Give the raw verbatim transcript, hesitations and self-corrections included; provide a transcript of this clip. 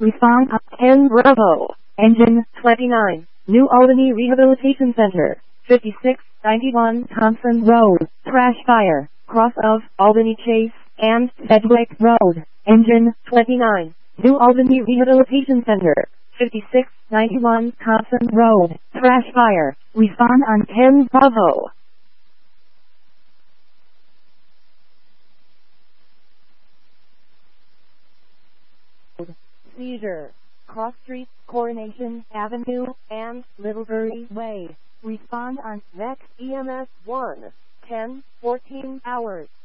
Respond up ten Bravo. Engine twenty-nine. New Albany Rehabilitation Center. fifty-six ninety-one Thompson Road. Crash fire. Cross of Albany Chase and Sedgwick Road. Engine twenty-nine. New Albany Rehabilitation Center. fifty-six ninety-one Thompson Road. Crash fire. Respond on ten Bravo. Seizure. Cross Street, Coronation Avenue, and Littlebury Way. Respond on next E M S one. ten fourteen hours.